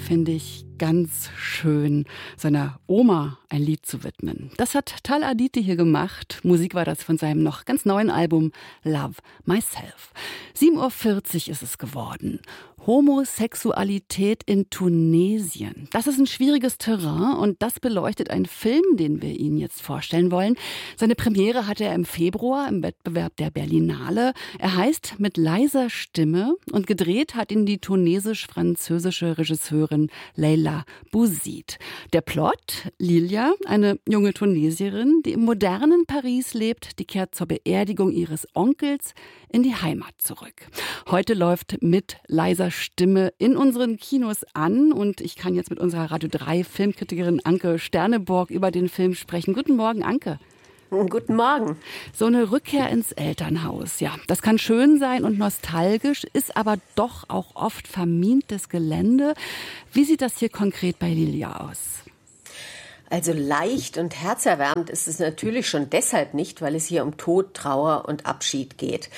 finde ich ganz schön, seiner Oma ein Lied zu widmen. Das hat Tal Aditi hier gemacht. Musik war das von seinem noch ganz neuen Album Love Myself. 7:40 Uhr ist es geworden. Homosexualität in Tunesien. Das ist ein schwieriges Terrain und das beleuchtet ein Film, den wir Ihnen jetzt vorstellen wollen. Seine Premiere hatte er im Februar im Wettbewerb der Berlinale. Er heißt Mit leiser Stimme und gedreht hat ihn die tunesisch-französische Regisseurin Leila Bouzid. Der Plot: Lilia, eine junge Tunesierin, die im modernen Paris lebt, die kehrt zur Beerdigung ihres Onkels in die Heimat zurück. Heute läuft Mit leiser Stimme in unseren Kinos an und ich kann jetzt mit unserer Radio 3 Filmkritikerin Anke Sterneborg über den Film sprechen. Guten Morgen, Anke. Guten Morgen. So eine Rückkehr ins Elternhaus, ja, das kann schön sein und nostalgisch, ist aber doch auch oft vermintes Gelände. Wie sieht das hier konkret bei Lilia aus? Also leicht und herzerwärmend ist es natürlich schon deshalb nicht, weil es hier um Tod, Trauer und Abschied geht.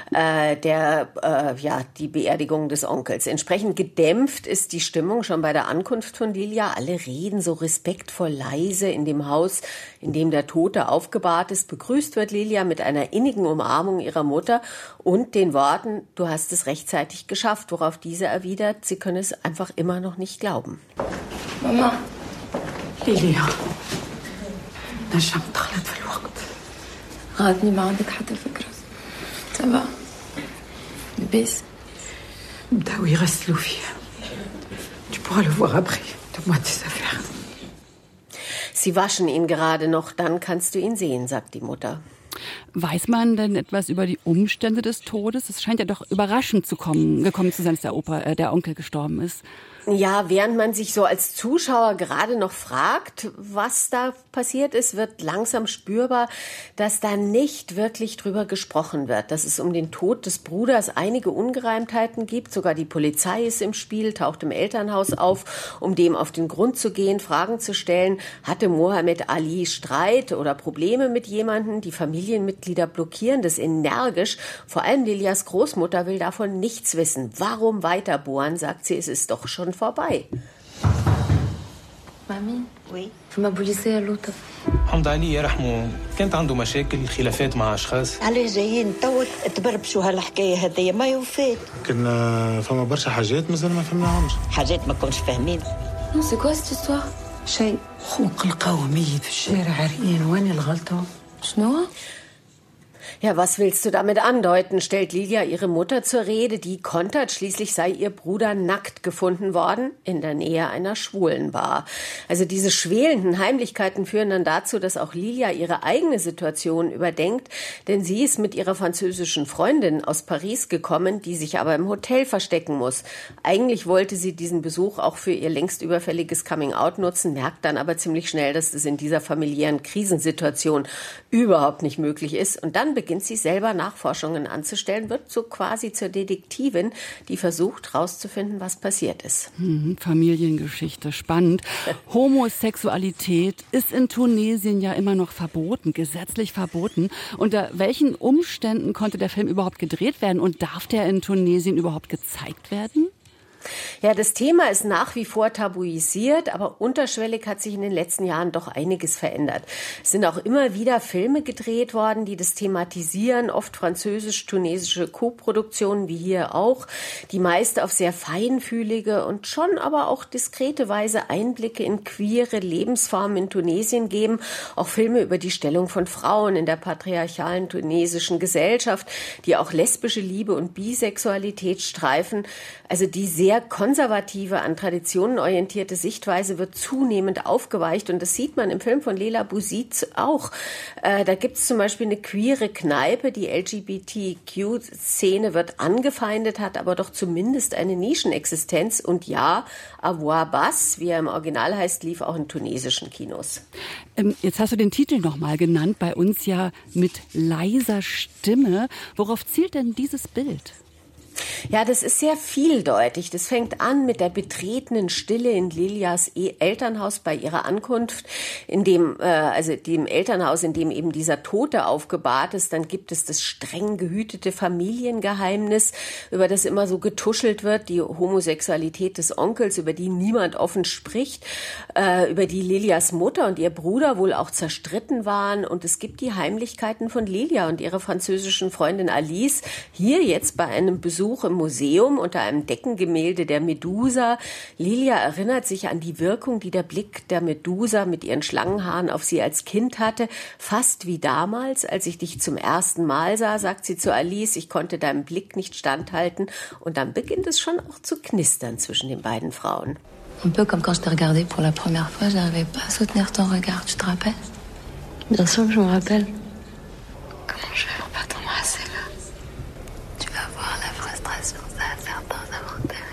Die Beerdigung des Onkels. Entsprechend gedämpft ist die Stimmung schon bei der Ankunft von Lilia. Alle reden so respektvoll leise in dem Haus, in dem der Tote aufgebahrt ist. Begrüßt wird Lilia mit einer innigen Umarmung ihrer Mutter und den Worten: Du hast es rechtzeitig geschafft, worauf diese erwidert, sie könne es einfach immer noch nicht glauben. Mama. ليليا نجم تخلط في الوقت غادني ما عندك حتى فكرة تبع بس بداو يغسلوا فيها tu pourras le voir après donne-moi tes affaires. Sie waschen ihn gerade noch, dann kannst du ihn sehen, sagt die Mutter. Weiß man denn etwas über die Umstände des Todes? Es scheint ja doch überraschend gekommen zu sein, dass der Onkel gestorben ist. Ja, während man sich so als Zuschauer gerade noch fragt, was da passiert ist, wird langsam spürbar, dass da nicht wirklich drüber gesprochen wird, dass es um den Tod des Bruders einige Ungereimtheiten gibt. Sogar die Polizei ist im Spiel, taucht im Elternhaus auf, um dem auf den Grund zu gehen, Fragen zu stellen. Hatte Mohammed Ali Streit oder Probleme mit jemandem? Die Familienmitglieder blockieren das energisch. Vor allem Lilias Großmutter will davon nichts wissen. Warum weiterbohren, sagt sie, es ist doch schon vorbei. مامي وي فما بوليسية لوطة حمد علي يرحمه كانت عنده مشاكل خلافات مع اشخاص علاش جايين تو تبربشوا هالحكايه هذيا ما يوفات كنا فما برشا حاجات مازال ما فهمناهمش حاجات ما كنتش فاهمين نو سي كوا سيت استوار شيء خوك لقاوه ميت في الشارع عريان وين الغلطة شنو Ja, was willst du damit andeuten, stellt Lilia ihre Mutter zur Rede. Die kontert, schließlich sei ihr Bruder nackt gefunden worden in der Nähe einer Schwulenbar. Also diese schwelenden Heimlichkeiten führen dann dazu, dass auch Lilia ihre eigene Situation überdenkt, denn sie ist mit ihrer französischen Freundin aus Paris gekommen, die sich aber im Hotel verstecken muss. Eigentlich wollte sie diesen Besuch auch für ihr längst überfälliges Coming-out nutzen, merkt dann aber ziemlich schnell, dass das in dieser familiären Krisensituation überhaupt nicht möglich ist. Und dann beginnt sie selber Nachforschungen anzustellen, wird so quasi zur Detektivin, die versucht herauszufinden, was passiert ist. Familiengeschichte, spannend. Homosexualität ist in Tunesien ja immer noch verboten, gesetzlich verboten. Unter welchen Umständen konnte der Film überhaupt gedreht werden und darf der in Tunesien überhaupt gezeigt werden? Ja, das Thema ist nach wie vor tabuisiert, aber unterschwellig hat sich in den letzten Jahren doch einiges verändert. Es sind auch immer wieder Filme gedreht worden, die das thematisieren, oft französisch-tunesische Co-Produktionen, wie hier auch, die meist auf sehr feinfühlige und schon aber auch diskrete Weise Einblicke in queere Lebensformen in Tunesien geben. Auch Filme über die Stellung von Frauen in der patriarchalen tunesischen Gesellschaft, die auch lesbische Liebe und Bisexualität streifen. Also die sehr konservative, an Traditionen orientierte Sichtweise wird zunehmend aufgeweicht und das sieht man im Film von Leila Bouzid auch. Da gibt es zum Beispiel eine queere Kneipe, die LGBTQ-Szene wird angefeindet, hat aber doch zumindest eine Nischenexistenz und ja, Avoir Bas, wie er im Original heißt, lief auch in tunesischen Kinos. Jetzt hast du den Titel nochmal genannt, bei uns ja Mit leiser Stimme. Worauf zielt denn dieses Bild? Ja, das ist sehr vieldeutig. Das fängt an mit der betretenen Stille in Lilias Elternhaus bei ihrer Ankunft, in dem, dem Elternhaus, in dem eben dieser Tote aufgebahrt ist. Dann gibt es das streng gehütete Familiengeheimnis, über das immer so getuschelt wird, die Homosexualität des Onkels, über die niemand offen spricht, über die Lilias Mutter und ihr Bruder wohl auch zerstritten waren. Und es gibt die Heimlichkeiten von Lilia und ihrer französischen Freundin Alice, hier jetzt bei einem Besuch im Museum unter einem Deckengemälde der Medusa. Lilia erinnert sich an die Wirkung, die der Blick der Medusa mit ihren Schlangenhaaren auf sie als Kind hatte. Fast wie damals, als ich dich zum ersten Mal sah, sagt sie zu Alice, ich konnte deinem Blick nicht standhalten. Und dann beginnt es schon auch zu knistern zwischen den beiden Frauen. Un peu comme quand je t'ai regardé pour la première fois, j'arrivais pas à soutenir ton regard, tu te rappelles? Bien sûr que je me rappelle. Comment je vais pas t'embrasser là? Tu vas voir la frustration, ça va faire dans un montage.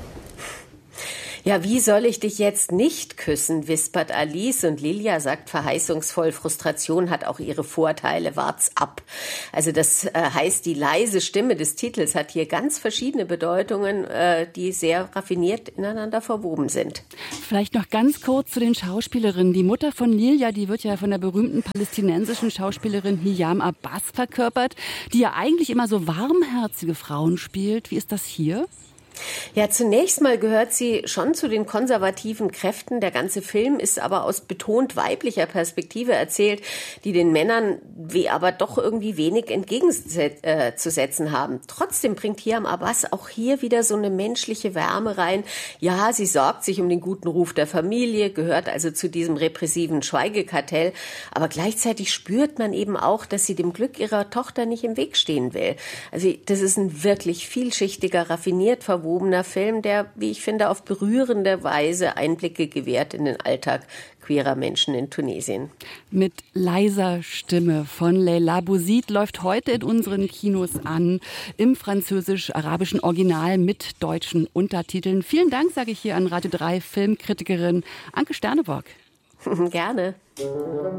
Ja, wie soll ich dich jetzt nicht küssen, wispert Alice und Lilia sagt verheißungsvoll, Frustration hat auch ihre Vorteile, wart's ab. Also das heißt, die leise Stimme des Titels hat hier ganz verschiedene Bedeutungen, die sehr raffiniert ineinander verwoben sind. Vielleicht noch ganz kurz zu den Schauspielerinnen. Die Mutter von Lilia, die wird ja von der berühmten palästinensischen Schauspielerin Hiyam Abbas verkörpert, die ja eigentlich immer so warmherzige Frauen spielt. Wie ist das hier? Ja, zunächst mal gehört sie schon zu den konservativen Kräften. Der ganze Film ist aber aus betont weiblicher Perspektive erzählt, die den Männern aber doch irgendwie wenig entgegenzusetzen haben. Trotzdem bringt Hiyam Abbas auch hier wieder so eine menschliche Wärme rein. Ja, sie sorgt sich um den guten Ruf der Familie, gehört also zu diesem repressiven Schweigekartell. Aber gleichzeitig spürt man eben auch, dass sie dem Glück ihrer Tochter nicht im Weg stehen will. Also das ist ein wirklich vielschichtiger, raffiniert verwobener Film, der, wie ich finde, auf berührende Weise Einblicke gewährt in den Alltag queerer Menschen in Tunesien. Mit leiser Stimme von Leila Bouzid läuft heute in unseren Kinos an, im französisch-arabischen Original mit deutschen Untertiteln. Vielen Dank, sage ich hier an Radio 3 Filmkritikerin Anke Sterneborg. Gerne.